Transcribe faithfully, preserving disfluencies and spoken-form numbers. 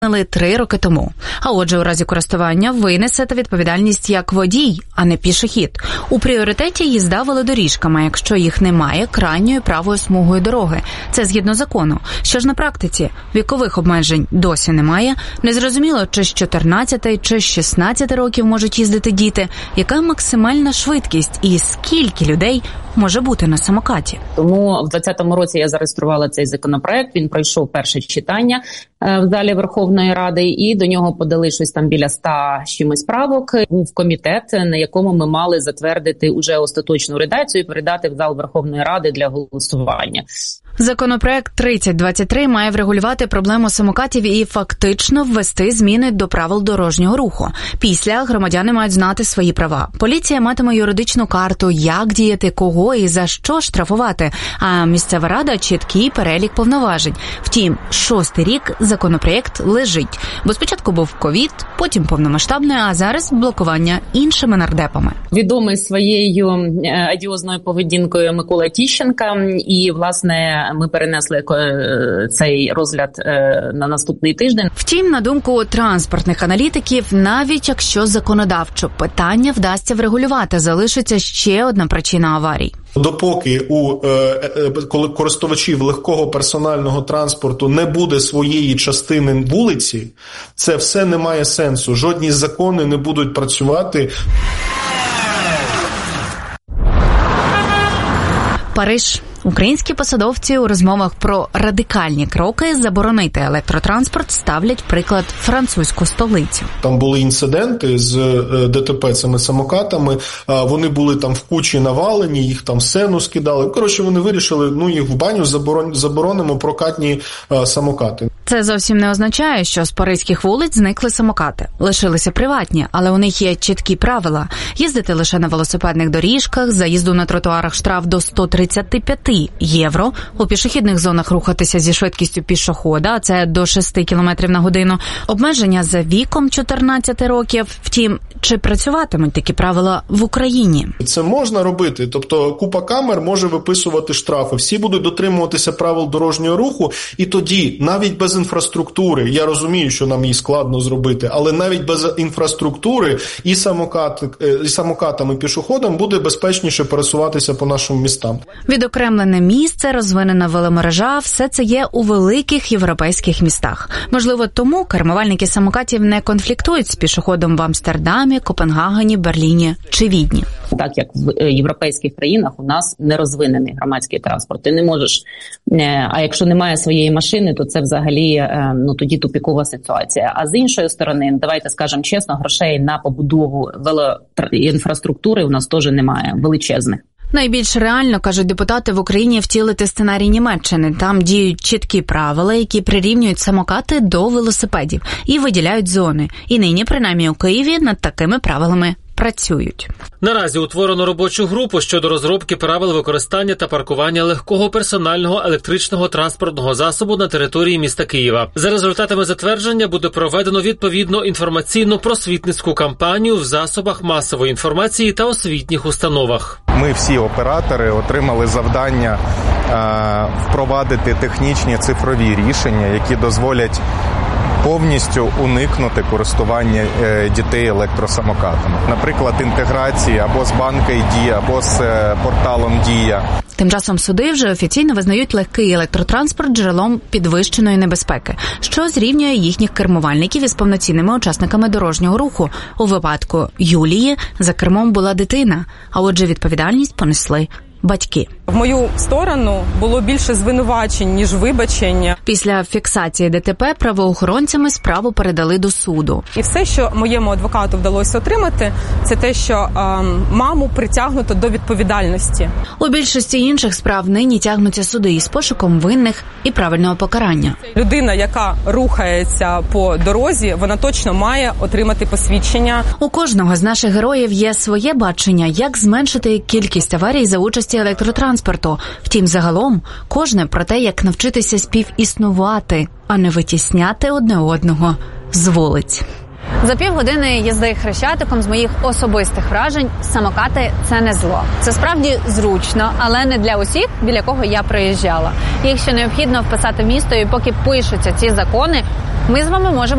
три роки тому. А отже, у разі користування ви несете відповідальність як водій, а не пішохід. У пріоритеті їзда велодоріжками, якщо їх немає, крайньою правою смугою дороги. Це згідно закону. Що ж на практиці? Вікових обмежень досі немає. Незрозуміло, чи з чотирнадцяти, чи з шістнадцяти років можуть їздити діти. Яка максимальна швидкість і скільки людей може бути на самокаті? Тому в двадцятому році я зареєструвала цей законопроект, він пройшов перше читання в залі Верховної Ради, і до нього подали щось там біля ста чимось правок. Був комітет, на якому ми мали затвердити уже остаточну редакцію і передати в зал Верховної Ради для голосування. Законопроект тридцять двадцять три має врегулювати проблему самокатів і фактично ввести зміни до правил дорожнього руху. Після громадяни мають знати свої права. Поліція матиме юридичну карту, як діяти, кого і за що штрафувати, а місцева рада – чіткий перелік повноважень. Втім, шостий рік законопроект лежить. Бо спочатку був ковід, потім повномасштабне, а зараз блокування іншими нардепами. Відомий своєю одіозною поведінкою Микола Тищенка, і, власне, ми перенесли цей розгляд на наступний тиждень. Втім, на думку транспортних аналітиків, навіть якщо законодавчо питання вдасться врегулювати, залишиться ще одна причина аварій. Допоки у е, е, користувачів легкого персонального транспорту не буде своєї частини вулиці, це все не має сенсу. Жодні закони не будуть працювати. Париж. Українські посадовці у розмовах про радикальні кроки заборонити електротранспорт ставлять приклад французьку столицю. Там були інциденти з ДТП цими самокатами, вони були там в кучі навалені, їх там в сену скидали. Коротше, вони вирішили, ну їх в баню заборон... заборонимо прокатні самокати. Це зовсім не означає, що з паризьких вулиць зникли самокати. Лишилися приватні, але у них є чіткі правила. Їздити лише на велосипедних доріжках, за їзду на тротуарах штраф до сто тридцять п'ять євро, у пішохідних зонах рухатися зі швидкістю пішохода, а це до шести кілометрів на годину, обмеження за віком чотирнадцяти років. Втім, чи працюватимуть такі правила в Україні? Це можна робити, тобто купа камер може виписувати штрафи, всі будуть дотримуватися правил дорожнього руху, і тоді, навіть без інфраструктури, я розумію, що нам її складно зробити, але навіть без інфраструктури і, самокат, і самокатам, і пішоходам буде безпечніше пересуватися по нашим містам. Відокремлене місце, розвинена веломережа – все це є у великих європейських містах. Можливо, тому кермувальники самокатів не конфліктують з пішоходом в Амстердамі, Копенгагені, Берліні чи Відні. Так як в європейських країнах у нас не розвинений громадський транспорт. Ти не можеш, а якщо немає своєї машини, то це взагалі, ну тоді тупікова ситуація. А з іншої сторони, давайте скажемо чесно, грошей на побудову велоінфраструктури у нас теж немає, величезних. Найбільш реально, кажуть депутати, в Україні втілити сценарій Німеччини. Там діють чіткі правила, які прирівнюють самокати до велосипедів і виділяють зони. І нині, принаймні у Києві, над такими правилами працюють. Наразі утворено робочу групу щодо розробки правил використання та паркування легкого персонального електричного транспортного засобу на території міста Києва. За результатами затвердження буде проведено відповідно інформаційно-просвітницьку кампанію в засобах масової інформації та освітніх установах. Ми всі оператори отримали завдання е, впровадити технічні цифрові рішення, які дозволять повністю уникнути користування е, дітей електросамокатами. Наприклад, інтеграції або з банка «Дія», або з е, порталом «Дія». Тим часом суди вже офіційно визнають легкий електротранспорт джерелом підвищеної небезпеки, що зрівнює їхніх кермувальників із повноцінними учасниками дорожнього руху. У випадку Юлії за кермом була дитина, а отже відповідальність понесли батьки. В мою сторону було більше звинувачень, ніж вибачення. Після фіксації ДТП правоохоронцями справу передали до суду. І все, що моєму адвокату вдалося отримати, це те, що е, маму притягнуто до відповідальності. У більшості інших справ нині тягнуться суди із пошуком винних і правильного покарання. Людина, яка рухається по дорозі, вона точно має отримати посвідчення. У кожного з наших героїв є своє бачення, як зменшити кількість аварій за участі електротранспорту. Втім, загалом, кожне про те, як навчитися співіснувати, а не витісняти одне одного з вулиць. За півгодини їзди Хрещатиком з моїх особистих вражень самокати – це не зло. Це справді зручно, але не для усіх, біля кого я проїжджала. Їх ще необхідно вписати в місто, і поки пишуться ці закони, ми з вами можемо